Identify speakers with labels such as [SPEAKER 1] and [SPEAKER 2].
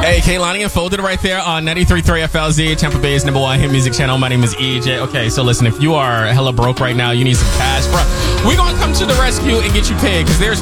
[SPEAKER 1] Hey, Kaylani and Folded right there on 93.3 FLZ, Tampa Bay's #1 hit music channel. My name is EJ. Okay, so listen, if you are hella broke right now, you need some cash, bro, we're going to come to the rescue and get you paid because there's